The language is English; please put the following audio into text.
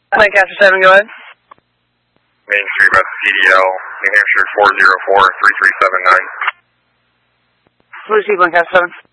Lancaster 7, go ahead. Main Street West CDL, New Hampshire 404-3379. Blue Sheep, Lancaster 7.